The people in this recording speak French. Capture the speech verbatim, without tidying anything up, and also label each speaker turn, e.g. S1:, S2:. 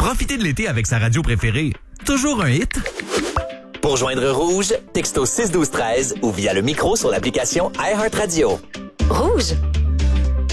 S1: Profitez de l'été avec sa radio préférée. Toujours un hit.
S2: Pour joindre Rouge, texto six douze treize ou via le micro sur l'application iHeartRadio.
S3: Rouge.